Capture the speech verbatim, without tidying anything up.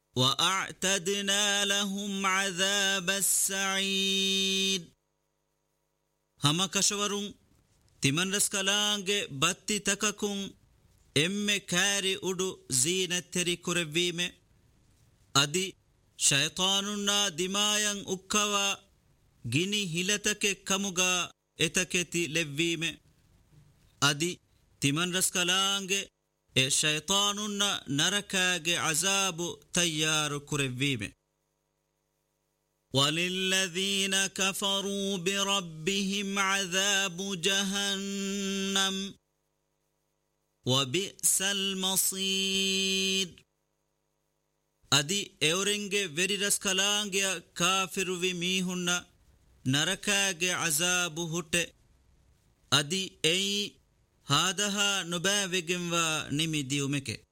وأعتدنا لهم عذاب السعيد هم كشورون تمن رسكلانge باتي تككون emme kari udu zeenatteri kurevime adi shaytanunna dimayan ukkawa gini hilatake kamuga etaketi levvime adi timan raskalange e shaytanunna narakage azabu tayyaru kurevime walilladhina kafaru birabbihim azabu jahannam وبئس المصير أدي أورنجي فيريرس كلانجيا كافر في ميهن نركاج عذاب هت أدي أي هذا نبأ بجنوا نمديومك